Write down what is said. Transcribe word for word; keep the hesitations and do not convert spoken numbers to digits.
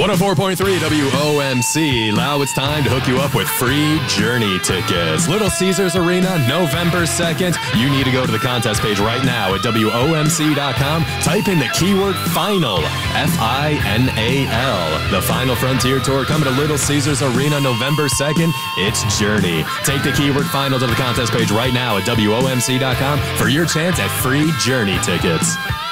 one oh four point three W O M C. Now it's time to hook you up with free Journey tickets. Little Caesars Arena, November second. You need to go to the contest page right now at W O M C dot com. Type in the keyword FINAL, F I N A L. The Final Frontier Tour coming to Little Caesars Arena November second. It's Journey. Take the keyword FINAL to the contest page right now at W O M C dot com for your chance at free Journey tickets.